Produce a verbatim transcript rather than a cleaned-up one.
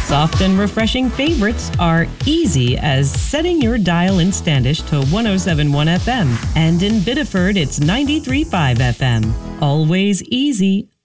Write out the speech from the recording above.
Soft and refreshing favorites are easy as setting your dial in Standish to one oh seven point one F M. And in Biddeford, it's ninety-three point five F M. Always easy,